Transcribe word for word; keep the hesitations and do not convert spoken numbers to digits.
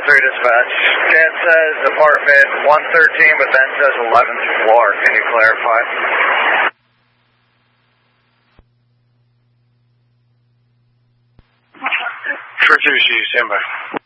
three dispatch. Cat says apartment one thirteen, but then says eleventh floor. Can you clarify? For two C, stand by.